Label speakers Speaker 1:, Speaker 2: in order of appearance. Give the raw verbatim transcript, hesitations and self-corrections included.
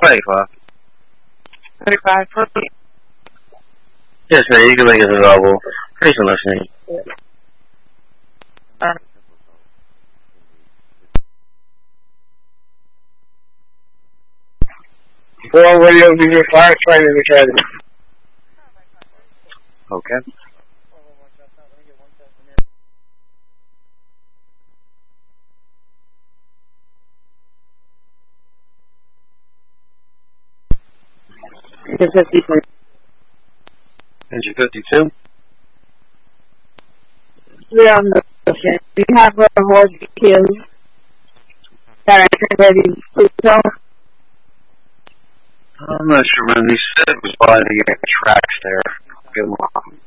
Speaker 1: twenty-five.
Speaker 2: thirty-five, perfect.
Speaker 1: Yes, sir, you can make it available. Please listening.
Speaker 2: Alright.
Speaker 3: Four radio will be your fire training academy.
Speaker 1: Okay.
Speaker 2: Engine fifty-two.
Speaker 1: Engine fifty-two.
Speaker 2: Yeah, on the ocean. Do you have a more details that I can ready to tell?
Speaker 1: I'm not sure when he said it was by the uh, tracks there. Good one.